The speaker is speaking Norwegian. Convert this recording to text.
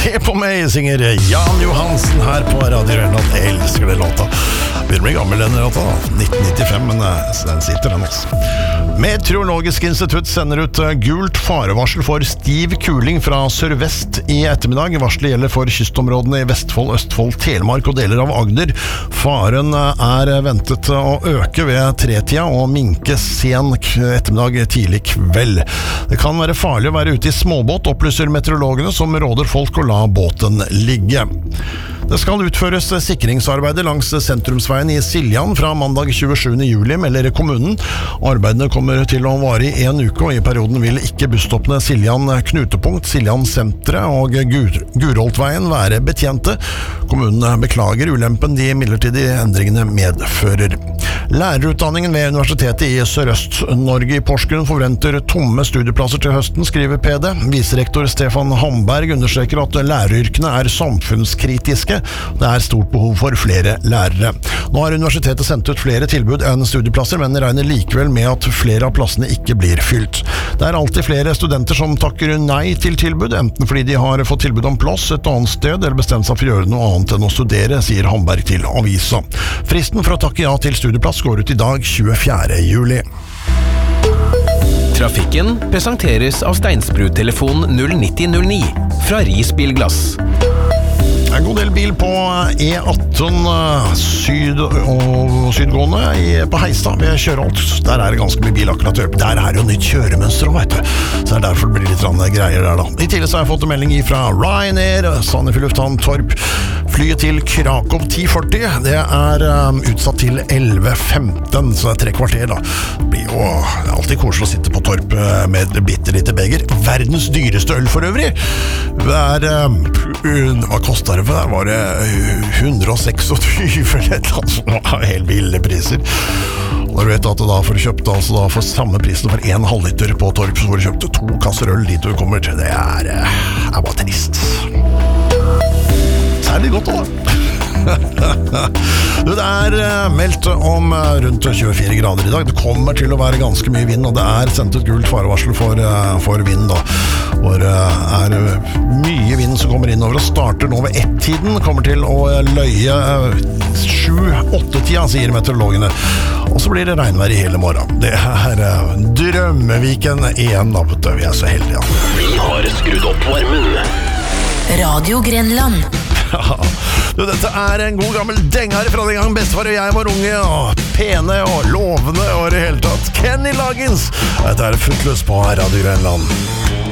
Se på meg, synger Jan Johansen her på Radio Rønland. Jeg elsker det låta. Vi blir gammel denne låta da, 1995, men den sitter den også. Meteorologisk institutt sender ut gult farevarsel for stiv kuling fra sørvest i ettermiddag. Varselet gjelder for kystområdene i Vestfold, Østfold, Telemark og deler av Agder. Faren ventet å øke ved 3-tida og minke sen ettermiddag tidlig kveld. Det kan være farlig å være ute i småbåt, opplyser meteorologene, som råder folk å la båten ligge. Det skal utføres sikringsarbeider langs sentrumsveien i Siljan fra mandag 27. juli, melder kommunen. Arbeidene kommer til å vare i 1 uke, og i perioden vil ikke busstoppene Siljan Knutepunkt, Siljan Sentre og Guroltveien være betjente. Kommunen beklager ulempen de midlertidige endringene medfører. Lærerutdanningen ved Universitetet i Sørøst-Norge i Porsgrunn forventer tomme studieplasser til høsten, skriver PD. Viserektor Stefan Hamberg understreker at læreryrkene er samfunnskritiske. Det er stort behov for flere lærere. Nå har universitetet sendt ut flere tilbud enn studieplasser, men regner likevel med at flere av plassene ikke blir fylt. Det er alltid flere studenter som takker nei til tilbud, enten fordi de har fått tilbud om plass et annet sted, eller bestemt seg for å gjøre noe annet enn å studere, sier Hamberg til avisa. Fristen for å takke ja til studieplass går ut i dag, 24. juli. Trafikken presenteres av Steinsbru-telefon 09009 fra Ris Bilglass. En god del bil på E18 syd og sydgående på Heistad ved Kjørholt. Der er det ganske mye bil akkurat. Der er jo nytt kjøremønster også, vet du. Så det er derfor det blir litt greier der da. I tillegg så har jeg fått en melding fra Ryanair, Sandefjord lufthavn Torp. Flyet til Krakow 1040, det er utsatt til 11.15, så det er 3 kvarter da. Det blir jo alltid koselig å sitte på Torp med et bittelite beger. Verdens dyreste øl for øvrig. Det er, hva kostet det for det? Var det 126 eller et eller annet, så det var helt ville priser. Og du vet at da får du kjøpt altså da for samme prisen for 1,5 liter på Torp, så får du kjøpt 2 kasser øl dit du kommer til. Det er bare trist. Særlig godt da. Det er meldt om rundt 24 grader i dag. Det kommer til å være ganske mye vind, og det er sendt ut gult farevarsel for vind da. Hvor er mye vind som kommer innover og starter nå ved 1-tiden, kommer til å løye 7-8-tida, sier meteorologene. Og så blir det regnvær i hele morgen. Det er drømmeviken igjen da, vet du. Vi er så heldige. Vi har skrudd opp varmen. Radio Grenland. Ja, dette er en god gammel dengare fra den gang bestefar og jeg var unge og pene og lovende og i det hele tatt. Kenny Loggins. Dette er Footloose på Radio Grenland.